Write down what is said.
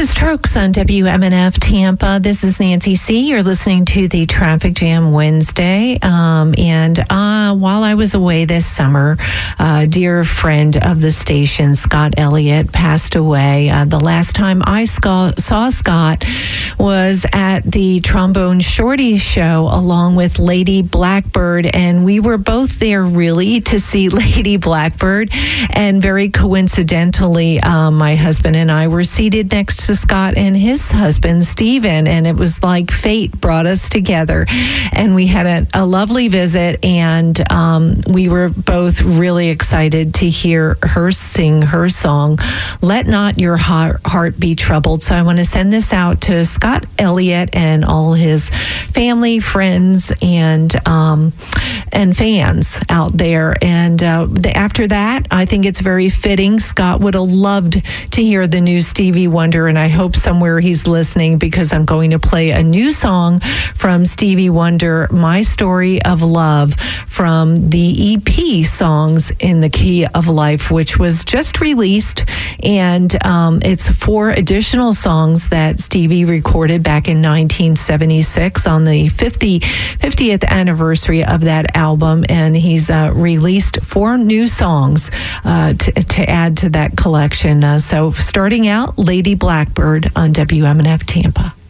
is Strokes on WMNF Tampa. This is Nancy C. You're listening to the Traffic Jam Wednesday. While I was away this summer, a dear friend of the station, Scott Elliott, passed away. The last time I saw Scott was at the Trombone Shorty show along with Lady Blackbird, and we were both there really to see Lady Blackbird. And very coincidentally, my husband and I were seated next to Scott and his husband, Steven, and it was like fate brought us together. And we had a lovely visit, and we were both really excited to hear her sing her song, Let Not Your Heart Be Troubled. So I want to send this out to Scott Elliott and all his family, friends, and fans out there. And after that, I think it's very fitting. Scott would have loved to hear the new Stevie Wonder, and I hope somewhere he's listening, because I'm going to play a new song from Stevie Wonder, My Story of Love, from the EP Songs in the Key of Life, which was just released. And it's 4 additional songs that Stevie recorded back in 1976 on the 50th anniversary of that album. And he's released 4 new songs to add to that collection. So starting out, Lady Blackbird on WMNF Tampa.